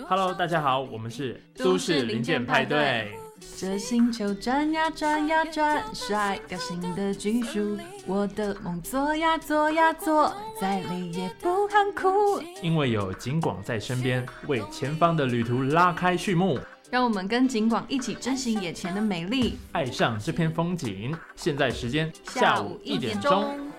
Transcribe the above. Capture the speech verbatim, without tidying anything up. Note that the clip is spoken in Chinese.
Hello， 大家好，我们是都市零件派对。 这星球转呀转呀转，甩掉新的技术，我的梦做呀做呀做，再累也不喊苦。 因为有景广在身边，为前方的旅途拉开序幕。 让我们跟景广一起珍惜眼前的美丽， 爱上这片风景。现在时间下午一点钟。